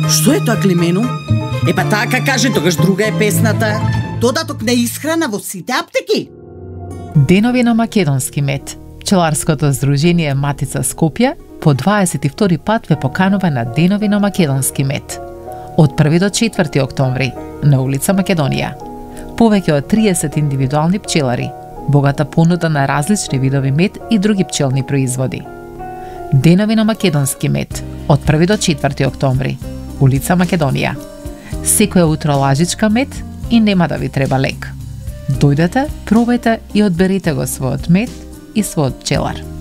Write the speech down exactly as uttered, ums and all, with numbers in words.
Што е тоа, Климену? Е па така кажи, тогаш друга е песната. Додаток на исхрана во сите аптеки. Денови на македонски мед. Пчеларското здружение Матица Скопје по дваесет и втори пат ве поканува на Денови на македонски мед. Од први до четврти октомври на улица Македонија. Повеќе од триесет индивидуални пчелари, богата понуда на различни видови мед и други пчелни производи. Денови на македонски мед од први до четврти октомври, улица Македонија. Секоја утро лажичка мед и нема да ви треба лек. Дојдете, пробајте и одберете го својот мед и својот пчелар.